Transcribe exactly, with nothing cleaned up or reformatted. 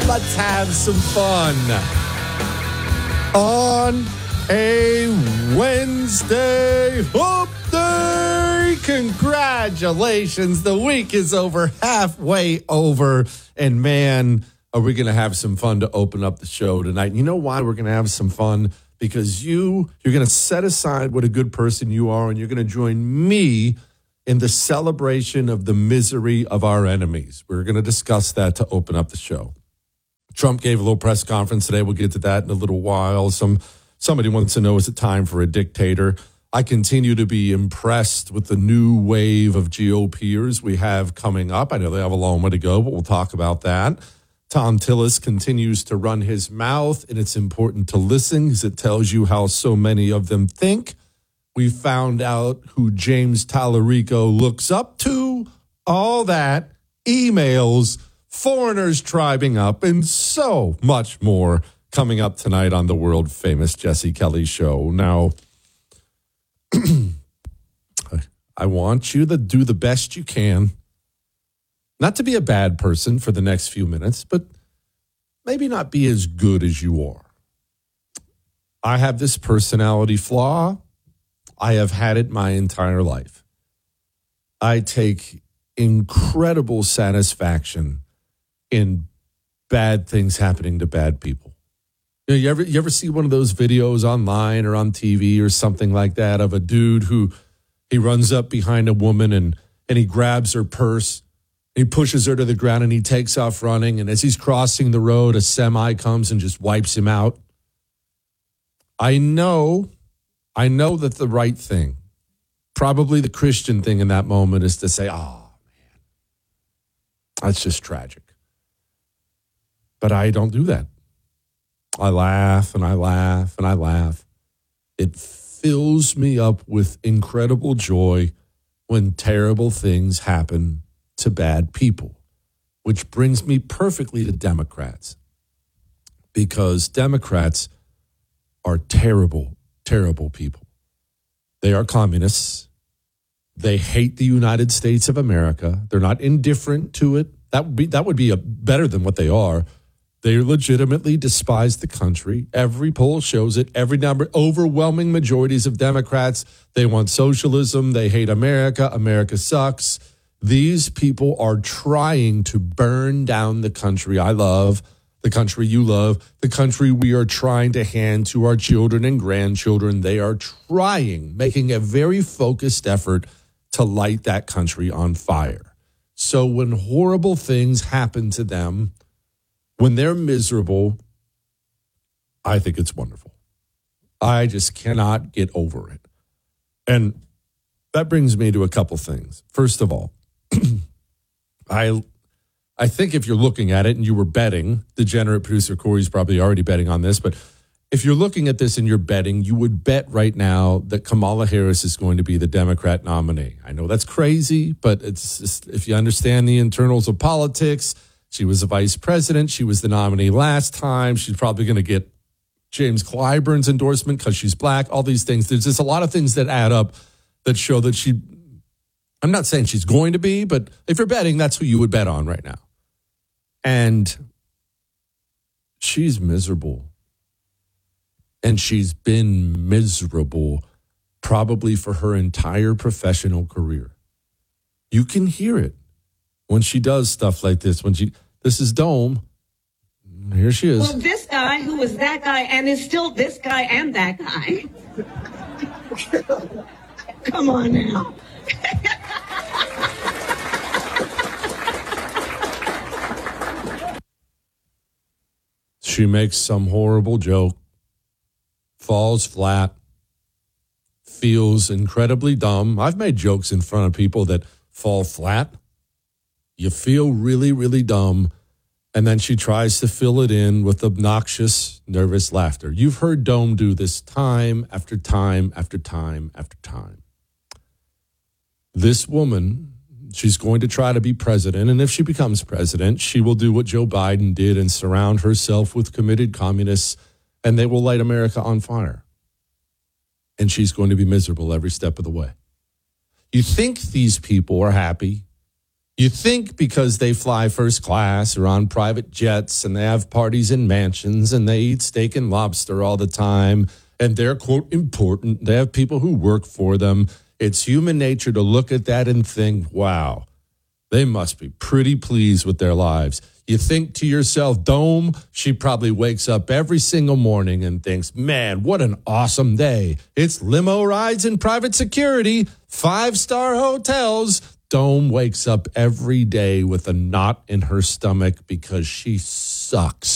Let's have some fun on a Wednesday Hump Day. Congratulations. The week is over, halfway over. And man, are we going to have some fun to open up the show tonight. You know why we're going to have some fun? Because you, you're going to set aside what a good person you are, and you're going to join me in the celebration of the misery of our enemies. We're going to discuss that to open up the show. Trump gave a little press conference today. We'll get to that in a little while. Some Somebody wants to know, is it time for a dictator? I continue to be impressed with the new wave of GOPers we have coming up. I know they have a long way to go, but we'll talk about that. Tom Tillis continues to run his mouth, and it's important to listen because it tells you how so many of them think. We found out who James Tallarico looks up to, all that, emails, foreigners tribing up, and so much more coming up tonight on the world-famous Jesse Kelly Show. Now, I want you to do the best you can, not to be a bad person for the next few minutes, but maybe not be as good as you are. I have this personality flaw. I have had it my entire life. I take incredible satisfaction in bad things happening to bad people. You know, you ever you ever see one of those videos online or on T V or something like that of a dude who he runs up behind a woman and, and he grabs her purse, he pushes her to the ground and he takes off running, and as he's crossing the road, a semi comes and just wipes him out. I know, I know that the right thing, probably the Christian thing in that moment, is to say, oh, man, that's just tragic. But I don't do that. I laugh and I laugh and I laugh. It fills me up with incredible joy when terrible things happen to bad people, which brings me perfectly to Democrats, because Democrats are terrible, terrible people. They are communists. They hate the United States of America. They're not indifferent to it. That would be, that would be a, better than what they are. They legitimately despise the country. Every poll shows it. Every number, overwhelming majorities of Democrats, they want socialism. They hate America. America sucks. These people are trying to burn down the country I love, the country you love, the country we are trying to hand to our children and grandchildren. They are trying, making a very focused effort to light that country on fire. So when horrible things happen to them, when they're miserable, I think it's wonderful. I just cannot get over it. And that brings me to a couple things. First of all, I I think if you're looking at it and you were betting, degenerate producer Corey's probably already betting on this, but if you're looking at this and you're betting, you would bet right now that Kamala Harris is going to be the Democrat nominee. I know that's crazy, but it's just, if you understand the internals of politics, she was the vice president. She was the nominee last time. She's probably going to get James Clyburn's endorsement because she's black, all these things. There's just a lot of things that add up that show that she, I'm not saying she's going to be, but if you're betting, that's who you would bet on right now. And she's miserable. And she's been miserable probably for her entire professional career. You can hear it when she does stuff like this. When she, this is Dome. Here she is. Well, this guy who was that guy and is still this guy and that guy. Come on now. She makes some horrible joke, falls flat, feels incredibly dumb. I've made jokes in front of people that fall flat. You feel really, really dumb. And then she tries to fill it in with obnoxious, nervous laughter. You've heard Dome do this time after time after time after time. This woman, she's going to try to be president. And if she becomes president, she will do what Joe Biden did and surround herself with committed communists, and they will light America on fire. And she's going to be miserable every step of the way. You think these people are happy. You think because they fly first class or on private jets and they have parties in mansions and they eat steak and lobster all the time and they're, quote, important. They have people who work for them. It's human nature to look at that and think, wow, they must be pretty pleased with their lives. You think to yourself, Dome, she probably wakes up every single morning and thinks, man, what an awesome day. It's limo rides and private security, five-star hotels. Dome wakes up every day with a knot in her stomach because she sucks.